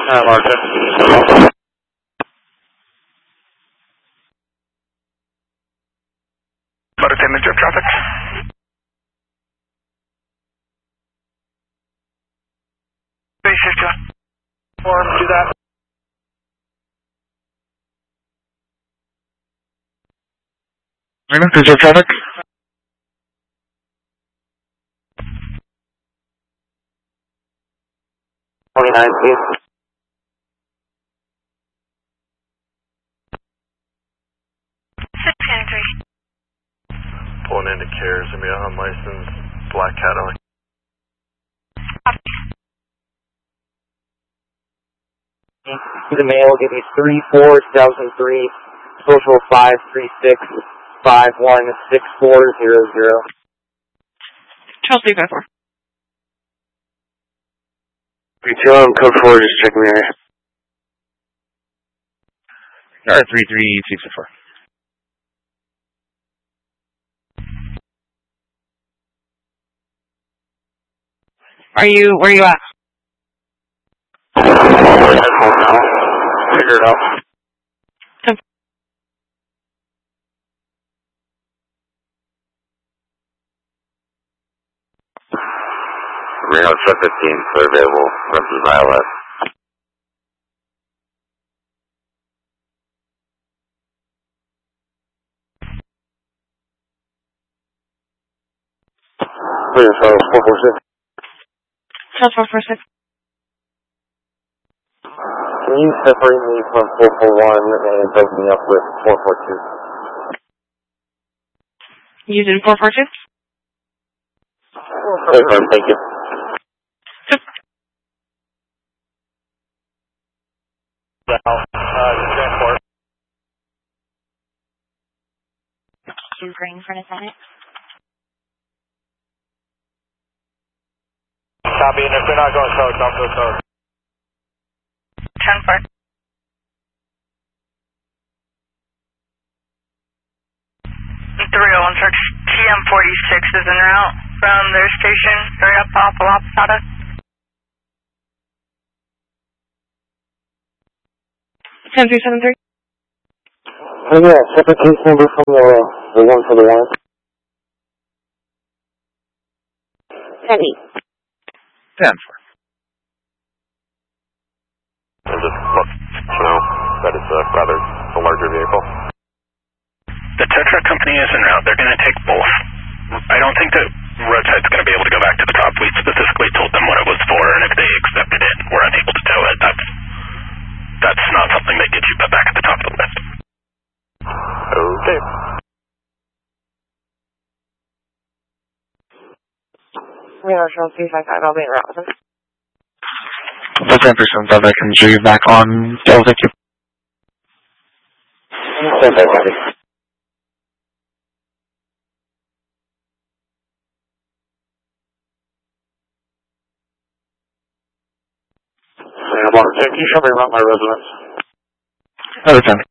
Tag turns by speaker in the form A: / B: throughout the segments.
A: Mark.
B: About attainment of traffic. Base 51. Do that.
A: Reserve traffic. 29, please.
C: Pulling into CARES, gonna be a unlicensed black Cadillac.
A: The mail, give me 3-4-2003, social 536-516400.
D: Charles 354.
A: 32, code 4, just checking the area.
E: 33264.
D: Where are you at?
A: Figure it out. Reno 715, so available, Memphis ILS. Clear, so 446.
D: Charles 446.
A: Can you separate me from 441 and break me up with 442?
D: Using 442?
A: Thank you.
C: Transport.
D: Is green for an assignment?
C: Copy, and if they're not going code, don't go code.
D: 10-4. Search TM46 is en route from their station, straight up off La Posada. 10373.
A: Yeah, separate case number from the one for the warrant.
D: 10-8.
E: 10-4.
C: That is rather a larger vehicle.
B: The tow truck company is en route. They're going to take both. I don't think that roadside's going to be able to go back to the top. We specifically told them what it was for, and if they accepted it and were unable to tow it, that's not something that gets you put back at the top of the list.
C: Okay.
D: Charles 355, I'll be en route with them.
E: That's 10%, that I can show you back on Delta Q.
A: Can you show me around my residence?
E: Another 10.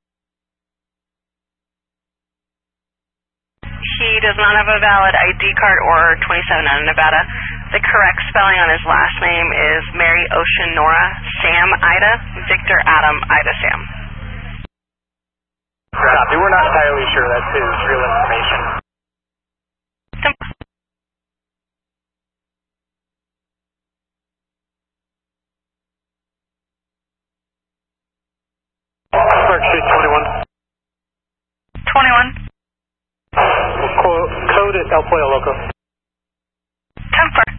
D: He does not have a valid ID card or 27 out of Nevada. The correct spelling on his last name is Mary Ocean Nora Sam Ida Victor Adam Ida Sam.
C: Copy. We're not entirely sure that's his real information. Park Street 21.
D: 21.
C: Code is El Pollo Loco.
D: 10-4.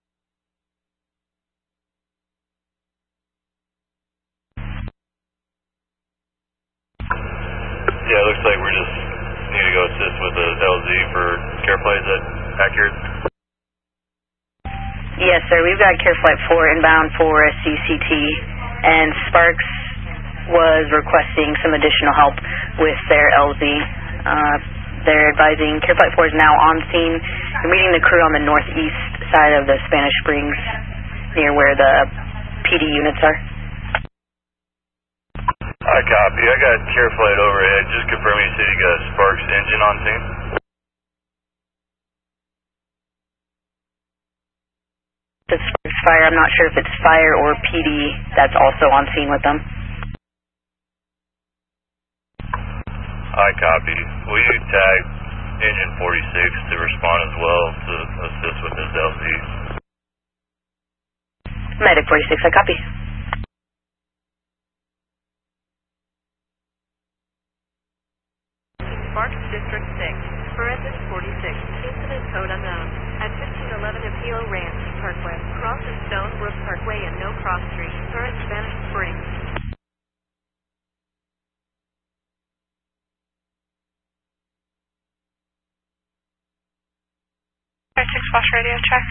C: Yeah, it looks like we just need to go assist with the LZ for CareFlight. Is that accurate?
F: Yes, sir. We've got CareFlight 4 inbound for a CCT, and Sparks was requesting some additional help with their LZ. They're advising CareFlight 4 is now on scene. They're meeting the crew on the northeast side of the Spanish Springs, near where the PD units are.
C: I copy. I got CareFlight overhead. Just confirming you said you got a Sparks engine on scene.
F: The Sparks fire. I'm not sure if it's fire or PD that's also on scene with them.
C: I copy. Will you tag Engine 46 to respond as well to assist with this LZ?
F: Medic 46, I copy.
G: Sparks District 6, Forensic 46, incident code unknown, at 1511 Apio Ranch Parkway, crosses Stone Brook Parkway and No Cross Street, current Spanish Springs.
D: 6 Boss Radio check.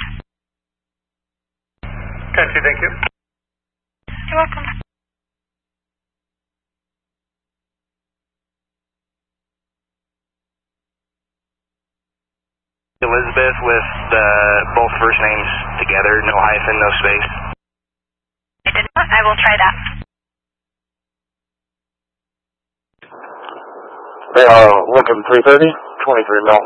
B: Copy, thank you.
D: You're welcome.
B: Elizabeth with both first names together, no hyphen, no space.
D: I did not. I will try that.
A: They are Lincoln 330, 23 mil.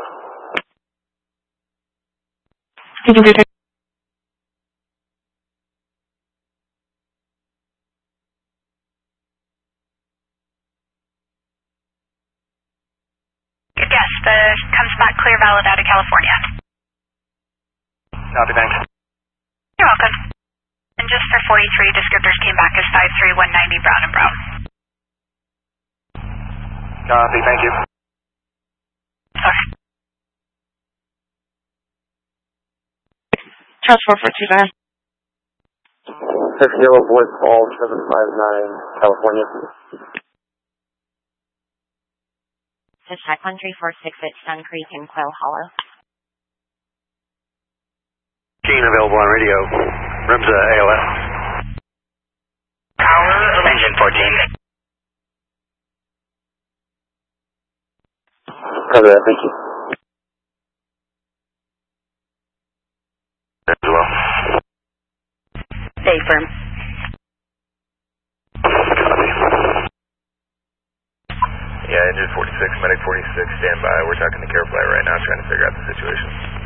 D: Yes, comes back clear, valid out of California.
B: Copy, thanks.
D: You're welcome. And just for 43, descriptors came back as 53190 Brown and Brown.
B: Copy, thank you.
D: Sorry.
E: Transport for 2 van.
A: 6 Kilo Boys Ball, 759, California.
H: This is Check 1346 at Sun Creek in Quail Hollow.
B: Keen available on radio. RIMSA AOS.
D: Power.
B: Engine 14.
A: Copy that, thank you.
B: As well.
F: Stay firm.
B: Copy.
C: Yeah, Engine 46, Medic 46, stand by. We're talking to Carefly right now, trying to figure out the situation.